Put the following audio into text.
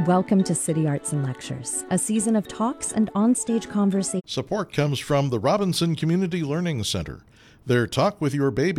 Welcome to City Arts and Lectures, a season of talks and onstage conversation. Support comes from the Robinson Community Learning Center. Their Talk with Your Baby